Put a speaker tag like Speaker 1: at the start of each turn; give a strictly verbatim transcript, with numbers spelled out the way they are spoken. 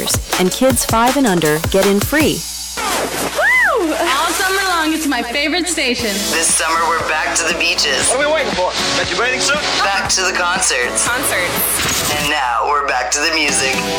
Speaker 1: and kids five and under get in free.
Speaker 2: Woo! All summer long, it's my favorite station.
Speaker 3: This summer, we're back to the beaches.
Speaker 4: What are we waiting for? Got your bathing suit?
Speaker 3: Back to the concerts.
Speaker 2: Concerts.
Speaker 3: And now, we're back to the music.